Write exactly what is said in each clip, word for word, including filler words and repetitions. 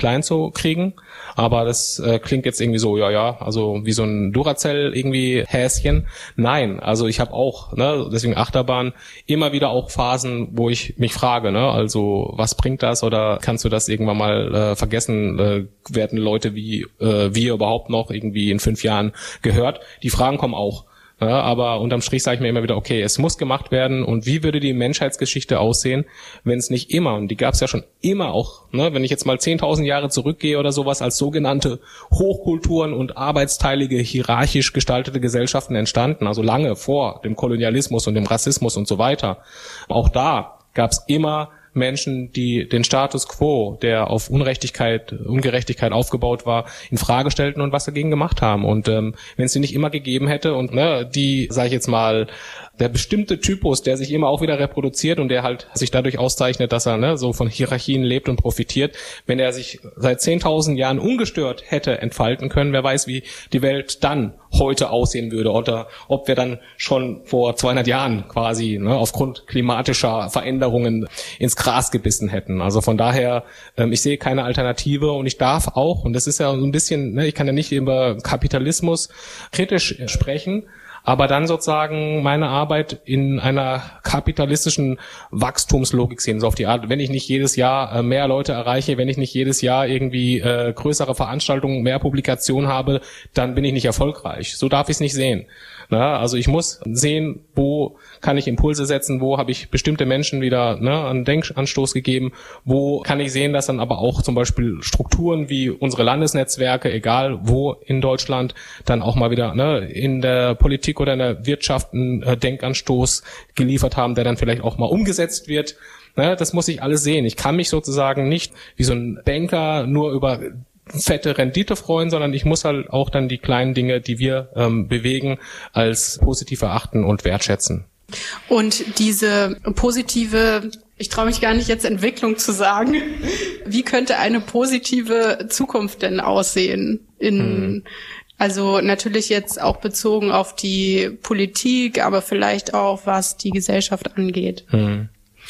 klein zu kriegen. Aber das äh, klingt jetzt irgendwie so, ja, ja, also wie so ein Duracell irgendwie Häschen. Nein, also ich habe auch, ne, deswegen Achterbahn, immer wieder auch Phasen, wo ich mich frage, ne, also was bringt das oder kannst du das irgendwann mal äh, vergessen? Äh, werden Leute wie äh, wir überhaupt noch irgendwie in fünf Jahren gehört? Die Fragen kommen auch. Ja, aber unterm Strich sage ich mir immer wieder, okay, es muss gemacht werden. Und wie würde die Menschheitsgeschichte aussehen, wenn es nicht immer, und die gab es ja schon immer auch, ne, wenn ich jetzt mal zehntausend Jahre zurückgehe oder sowas, als sogenannte Hochkulturen und arbeitsteilige, hierarchisch gestaltete Gesellschaften entstanden, also lange vor dem Kolonialismus und dem Rassismus und so weiter. Auch da gab es immer Menschen, die den Status quo, der auf Unrechtigkeit, Ungerechtigkeit aufgebaut war, in Frage stellten und was dagegen gemacht haben. Und ähm, wenn es die nicht immer gegeben hätte und ne, die, sage ich jetzt mal, der bestimmte Typus, der sich immer auch wieder reproduziert und der halt sich dadurch auszeichnet, dass er ne, so von Hierarchien lebt und profitiert, wenn er sich seit zehntausend Jahren ungestört hätte entfalten können, wer weiß, wie die Welt dann heute aussehen würde oder ob wir dann schon vor zweihundert Jahren quasi ne, aufgrund klimatischer Veränderungen ins Gras gebissen hätten. Also von daher, ähm, ich sehe keine Alternative und ich darf auch, und das ist ja so ein bisschen, ne, ich kann ja nicht über Kapitalismus kritisch sprechen, aber dann sozusagen meine Arbeit in einer kapitalistischen Wachstumslogik sehen, so auf die Art, wenn ich nicht jedes Jahr äh, mehr Leute erreiche, wenn ich nicht jedes Jahr irgendwie äh, größere Veranstaltungen, mehr Publikationen habe, dann bin ich nicht erfolgreich. So darf ich es nicht sehen. Na, also ich muss sehen, wo kann ich Impulse setzen, wo habe ich bestimmte Menschen wieder ne, einen Denkanstoß gegeben, wo kann ich sehen, dass dann aber auch zum Beispiel Strukturen wie unsere Landesnetzwerke, egal wo in Deutschland, dann auch mal wieder ne, in der Politik oder in der Wirtschaft einen äh, Denkanstoß geliefert haben, der dann vielleicht auch mal umgesetzt wird. Ne, das muss ich alles sehen. Ich kann mich sozusagen nicht wie so ein Banker nur über fette Rendite freuen, sondern ich muss halt auch dann die kleinen Dinge, die wir ähm, bewegen, als positiv erachten und wertschätzen. Und diese positive, ich traue mich gar nicht jetzt Entwicklung zu sagen, wie könnte eine positive Zukunft denn aussehen? In, hm. Also natürlich jetzt auch bezogen auf die Politik, aber vielleicht auch, was die Gesellschaft angeht. Hm.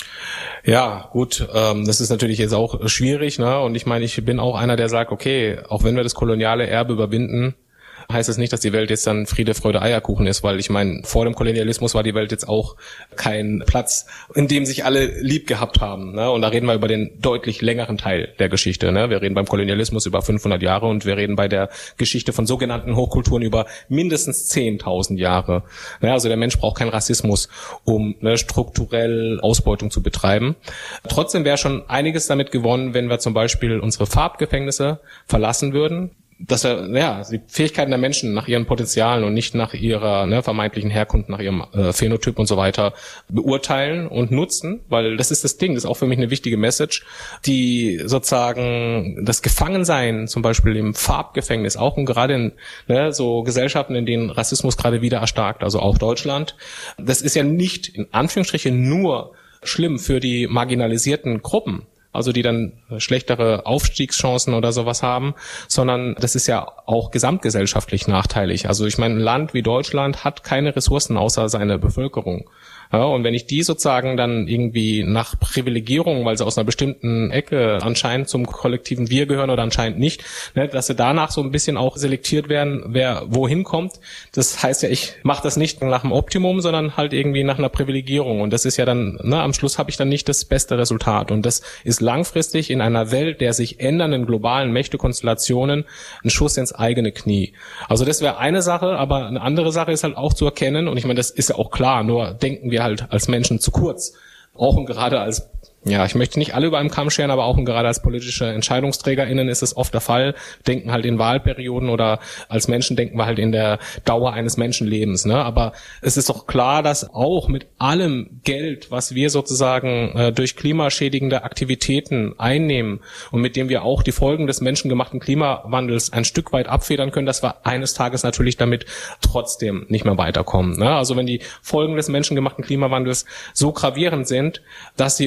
Ja, gut, ähm, das ist natürlich jetzt auch schwierig, ne? Und ich meine, ich bin auch einer, der sagt, okay, auch wenn wir das koloniale Erbe überwinden, heißt es nicht, dass die Welt jetzt dann Friede, Freude, Eierkuchen ist, weil ich meine, vor dem Kolonialismus war die Welt jetzt auch kein Platz, in dem sich alle lieb gehabt haben, ne? Und da reden wir über den deutlich längeren Teil der Geschichte, ne? Wir reden beim Kolonialismus über fünfhundert Jahre und wir reden bei der Geschichte von sogenannten Hochkulturen über mindestens zehntausend Jahre. Ne? Also der Mensch braucht keinen Rassismus, um ne, strukturell Ausbeutung zu betreiben. Trotzdem wäre schon einiges damit gewonnen, wenn wir zum Beispiel unsere Farbgefängnisse verlassen würden, dass wir ja die Fähigkeiten der Menschen nach ihren Potenzialen und nicht nach ihrer ne, vermeintlichen Herkunft, nach ihrem äh, Phänotyp und so weiter beurteilen und nutzen, weil das ist das Ding, das ist auch für mich eine wichtige Message, die sozusagen das Gefangensein zum Beispiel im Farbgefängnis, auch und gerade in ne, so Gesellschaften, in denen Rassismus gerade wieder erstarkt, also auch Deutschland, das ist ja nicht in Anführungsstrichen nur schlimm für die marginalisierten Gruppen, also die dann schlechtere Aufstiegschancen oder sowas haben, sondern das ist ja auch gesamtgesellschaftlich nachteilig. Also ich meine, ein Land wie Deutschland hat keine Ressourcen außer seine Bevölkerung. Ja, und wenn ich die sozusagen dann irgendwie nach Privilegierung, weil sie aus einer bestimmten Ecke anscheinend zum kollektiven Wir gehören oder anscheinend nicht, ne, dass sie danach so ein bisschen auch selektiert werden, wer wohin kommt. Das heißt ja, ich mache das nicht nach dem Optimum, sondern halt irgendwie nach einer Privilegierung. Und das ist ja dann, ne, am Schluss habe ich dann nicht das beste Resultat. Und das ist langfristig in einer Welt der sich ändernden globalen Mächtekonstellationen ein Schuss ins eigene Knie. Also das wäre eine Sache, aber eine andere Sache ist halt auch zu erkennen, und ich meine, das ist ja auch klar, nur denken wir halt als Menschen zu kurz. Auch und gerade als, ja, ich möchte nicht alle über einen Kamm scheren, aber auch und gerade als politische EntscheidungsträgerInnen ist es oft der Fall, denken halt in Wahlperioden oder als Menschen denken wir halt in der Dauer eines Menschenlebens, ne? Aber es ist doch klar, dass auch mit allem Geld, was wir sozusagen äh, durch klimaschädigende Aktivitäten einnehmen und mit dem wir auch die Folgen des menschengemachten Klimawandels ein Stück weit abfedern können, dass wir eines Tages natürlich damit trotzdem nicht mehr weiterkommen, ne? Also wenn die Folgen des menschengemachten Klimawandels so gravierend sind, dass sie uns quasi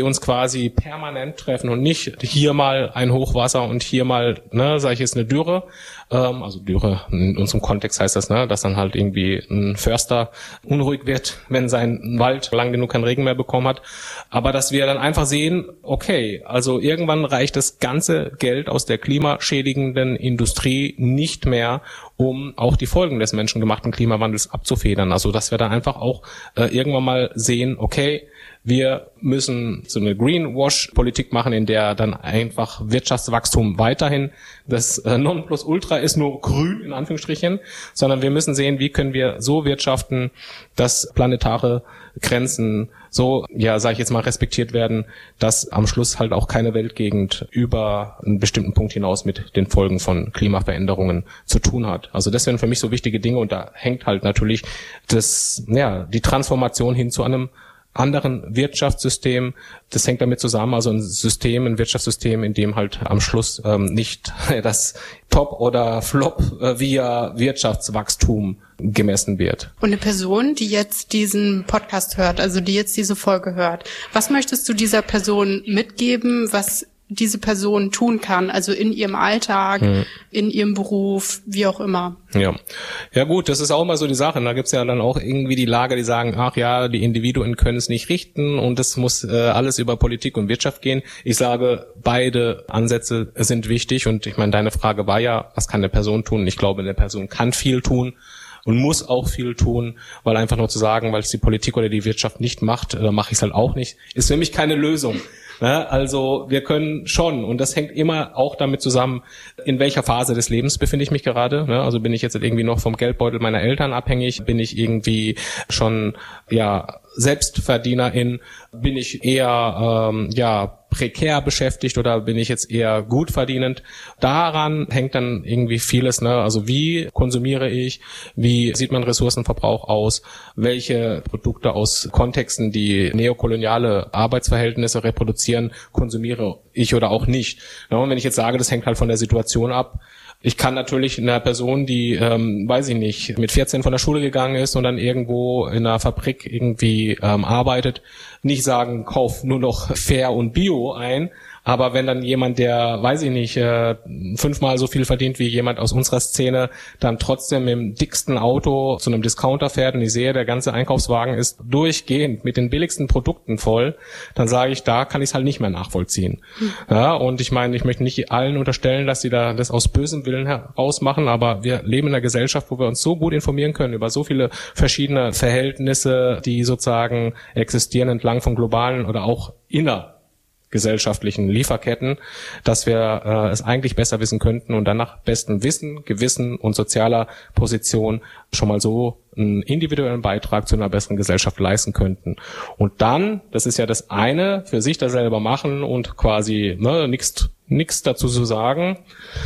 quasi permanent treffen und nicht hier mal ein Hochwasser und hier mal, ne, sage ich jetzt, eine Dürre. Ähm, also Dürre, in unserem Kontext heißt das, ne, dass dann halt irgendwie ein Förster unruhig wird, wenn sein Wald lang genug keinen Regen mehr bekommen hat. Aber dass wir dann einfach sehen, okay, also irgendwann reicht das ganze Geld aus der klimaschädigenden Industrie nicht mehr, um auch die Folgen des menschengemachten Klimawandels abzufedern. Also dass wir dann einfach auch äh, irgendwann mal sehen, okay, wir müssen so eine Greenwash-Politik machen, in der dann einfach Wirtschaftswachstum weiterhin das äh, Nonplusultra ist, nur grün in Anführungsstrichen, sondern wir müssen sehen, wie können wir so wirtschaften, dass planetare Grenzen so, ja, sage ich jetzt mal, respektiert werden, dass am Schluss halt auch keine Weltgegend über einen bestimmten Punkt hinaus mit den Folgen von Klimaveränderungen zu tun hat. Also das wären für mich so wichtige Dinge und da hängt halt natürlich das, ja, die Transformation hin zu einem anderen Wirtschaftssystem. Das hängt damit zusammen, also ein System, ein Wirtschaftssystem, in dem halt am Schluss ähm, nicht das Top oder Flop äh, via Wirtschaftswachstum gemessen wird. Und eine Person, die jetzt diesen Podcast hört, also die jetzt diese Folge hört, was möchtest du dieser Person mitgeben, was diese Person tun kann, also in ihrem Alltag, hm. in ihrem Beruf, wie auch immer. Ja, ja gut, das ist auch mal so die Sache. Da gibt's ja dann auch irgendwie die Lager, die sagen, ach ja, die Individuen können es nicht richten und es muss äh, alles über Politik und Wirtschaft gehen. Ich sage, beide Ansätze sind wichtig und ich meine, deine Frage war ja, was kann eine Person tun? Ich glaube, eine Person kann viel tun und muss auch viel tun, weil einfach nur zu sagen, weil es die Politik oder die Wirtschaft nicht macht, äh, mache ich es halt auch nicht, ist für mich keine Lösung. Ne? Also wir können schon, und das hängt immer auch damit zusammen, in welcher Phase des Lebens befinde ich mich gerade. Ne? Also bin ich jetzt irgendwie noch vom Geldbeutel meiner Eltern abhängig, bin ich irgendwie schon ja Selbstverdienerin, bin ich eher ähm, ja prekär beschäftigt oder bin ich jetzt eher gut verdienend? Daran hängt dann irgendwie vieles, ne? Also wie konsumiere ich? Wie sieht mein Ressourcenverbrauch aus? Welche Produkte aus Kontexten, die neokoloniale Arbeitsverhältnisse reproduzieren, konsumiere ich oder auch nicht? Ja, und wenn ich jetzt sage, das hängt halt von der Situation ab, ich kann natürlich einer Person, die, ähm, weiß ich nicht, mit vierzehn von der Schule gegangen ist und dann irgendwo in einer Fabrik irgendwie ähm, arbeitet, nicht sagen, kauf nur noch fair und bio ein. Aber wenn dann jemand, der, weiß ich nicht, äh, fünfmal so viel verdient wie jemand aus unserer Szene, dann trotzdem im dicksten Auto zu einem Discounter fährt und ich sehe, der ganze Einkaufswagen ist durchgehend mit den billigsten Produkten voll, dann sage ich, da kann ich es halt nicht mehr nachvollziehen. Mhm. Ja, und ich meine, ich möchte nicht allen unterstellen, dass sie da das aus bösem Willen heraus machen, aber wir leben in einer Gesellschaft, wo wir uns so gut informieren können über so viele verschiedene Verhältnisse, die sozusagen existieren entlang von globalen oder auch inner gesellschaftlichen Lieferketten, dass wir äh, es eigentlich besser wissen könnten und dann nach bestem Wissen, Gewissen und sozialer Position schon mal so einen individuellen Beitrag zu einer besseren Gesellschaft leisten könnten. Und dann, das ist ja das eine, für sich das selber machen und quasi ne, nichts nichts dazu zu sagen.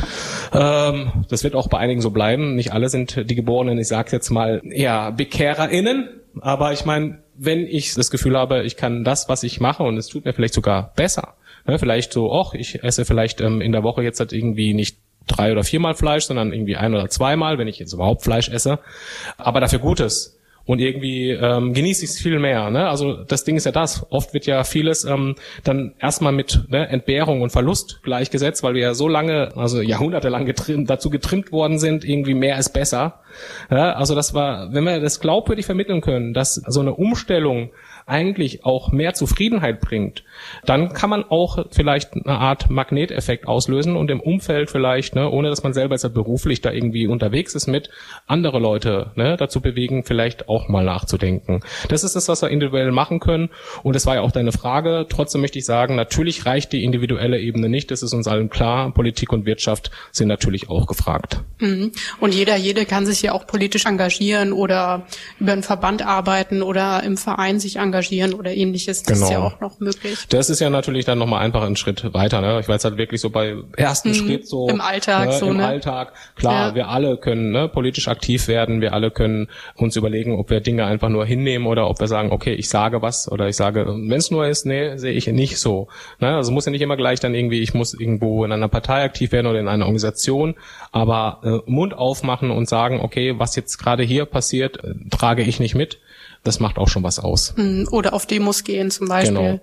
Ähm, das wird auch bei einigen so bleiben. Nicht alle sind die Geborenen, ich sage jetzt mal, eher BekehrerInnen. Aber ich meine, wenn ich das Gefühl habe, ich kann das, was ich mache und es tut mir vielleicht sogar besser. Ne, vielleicht so, ach, ich esse vielleicht ähm, in der Woche jetzt halt irgendwie nicht drei oder viermal Fleisch, sondern irgendwie ein oder zweimal, wenn ich jetzt überhaupt Fleisch esse. Aber dafür Gutes. Und irgendwie ähm, genieße ich es viel mehr. Ne? Also das Ding ist ja das. Oft wird ja vieles ähm, dann erstmal mit ne, Entbehrung und Verlust gleichgesetzt, weil wir ja so lange, also jahrhundertelang getrimmt, dazu getrimmt worden sind, irgendwie mehr ist besser. Ja, also das war, wenn wir das glaubwürdig vermitteln können, dass so eine Umstellung eigentlich auch mehr Zufriedenheit bringt, dann kann man auch vielleicht eine Art Magneteffekt auslösen und im Umfeld vielleicht, ne, ohne dass man selber jetzt beruflich da irgendwie unterwegs ist mit, andere Leute ne, dazu bewegen, vielleicht auch mal nachzudenken. Das ist das, was wir individuell machen können und das war ja auch deine Frage. Trotzdem möchte ich sagen, natürlich reicht die individuelle Ebene nicht, das ist uns allen klar. Politik und Wirtschaft sind natürlich auch gefragt. Und jeder, jede kann sich ja auch politisch engagieren oder über einen Verband arbeiten oder im Verein sich engagieren oder ähnliches. Das genau. ist ja auch noch möglich. Das ist ja natürlich dann nochmal einfach ein Schritt weiter. Ne? Ich weiß halt wirklich so bei ersten mhm. Schritt so. Im Alltag ne, so, Im ne? Alltag. Klar, ja. wir alle können ne, politisch aktiv werden. Wir alle können uns überlegen, ob wir Dinge einfach nur hinnehmen oder ob wir sagen, okay, ich sage was oder ich sage, wenn es nur ist, nee, sehe ich nicht so. Ne? Also muss ja nicht immer gleich dann irgendwie, ich muss irgendwo in einer Partei aktiv werden oder in einer Organisation, aber äh, Mund aufmachen und sagen, okay, was jetzt gerade hier passiert, äh, trage ich nicht mit. Das macht auch schon was aus. Oder auf Demos gehen zum Beispiel. Genau.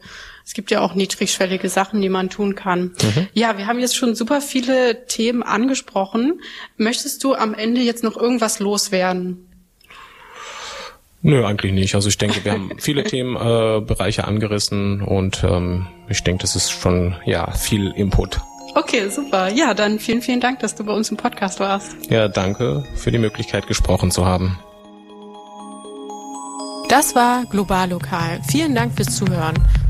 es gibt ja auch niedrigschwellige Sachen, die man tun kann. Mhm. Ja, wir haben jetzt schon super viele Themen angesprochen. Möchtest du am Ende jetzt noch irgendwas loswerden? Nö, eigentlich nicht. Also ich denke, wir haben viele Themenbereiche äh, angerissen und ähm, ich denke, das ist schon ja viel Input. Okay, super. Ja, dann vielen, vielen Dank, dass du bei uns im Podcast warst. Ja, danke für die Möglichkeit, gesprochen zu haben. Das war Global Lokal. Vielen Dank fürs Zuhören.